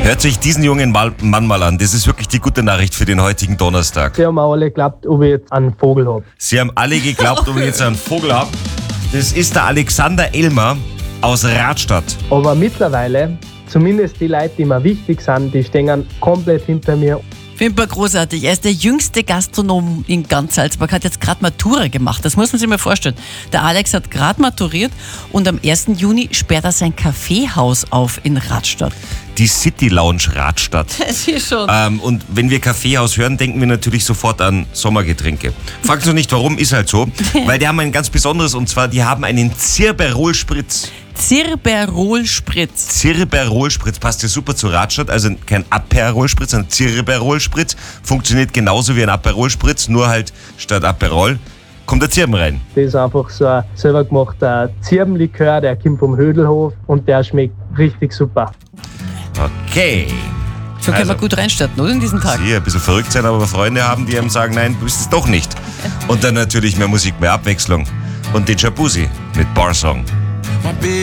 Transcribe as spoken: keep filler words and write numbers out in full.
Hört sich diesen jungen Mann mal an. Das ist wirklich die gute Nachricht für den heutigen Donnerstag. Sie haben auch alle geglaubt, ob ich jetzt einen Vogel habe. Sie haben alle geglaubt, ob ich jetzt einen Vogel habe. Das ist der Alexander Elmer aus Radstadt. Aber mittlerweile, zumindest die Leute, die mir wichtig sind, die stehen komplett hinter mir. Finde ich großartig. Er ist der jüngste Gastronom in ganz Salzburg, hat jetzt gerade Matura gemacht. Das muss man sich mal vorstellen. Der Alex hat gerade maturiert und am ersten Juni sperrt er sein Kaffeehaus auf in Radstadt. Die City Lounge Radstadt. Das ist schon. Ähm, und wenn wir Kaffeehaus hören, denken wir natürlich sofort an Sommergetränke. Fragt uns nicht warum, ist halt so. Weil die haben ein ganz besonderes, und zwar, die haben einen Zirberol-Spritz. Zirberol-Spritz. Zirberol-Spritz passt ja super zu Radstadt, also kein Aperol-Spritz, sondern Zirberol-Spritz. Funktioniert genauso wie ein Aperol-Spritz, nur halt statt Aperol kommt der Zirben rein. Das ist einfach so ein selber gemachter Zirbenlikör, der kommt vom Hödelhof und der schmeckt richtig super. Okay. So können wir gut reinstarten, oder, in diesen Tag? Sie ein bisschen verrückt sein, aber Freunde haben, die einem sagen, nein, du bist es doch nicht. Und dann natürlich mehr Musik, mehr Abwechslung. Und den Jacuzzi mit Barsong.